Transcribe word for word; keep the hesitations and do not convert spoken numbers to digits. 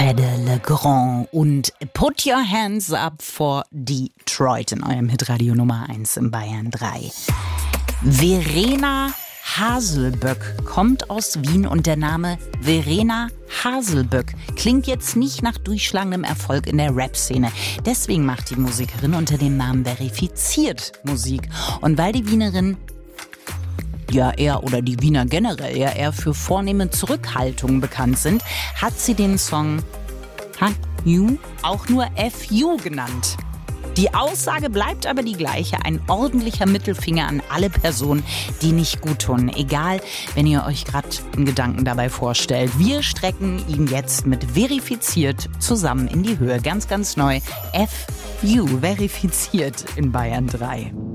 Fede Le Grand und Put Your Hands Up for Detroit in eurem Hitradio Nummer eins in Bayern drei. Verena Haselböck kommt aus Wien und der Name Verena Haselböck klingt jetzt nicht nach durchschlagendem Erfolg in der Rap-Szene. Deswegen macht die Musikerin unter dem Namen Verifiziert Musik. Und weil die Wienerin ja eher oder die Wiener generell ja eher für vornehme Zurückhaltung bekannt sind, hat sie den Song H U auch nur F U genannt. Die Aussage bleibt aber die gleiche, ein ordentlicher Mittelfinger an alle Personen, die nicht gut tun. Egal, wenn ihr euch gerade einen Gedanken dabei vorstellt. Wir strecken ihn jetzt mit Verifiziert zusammen in die Höhe. Ganz, ganz neu. F U, Verifiziert in Bayern drei.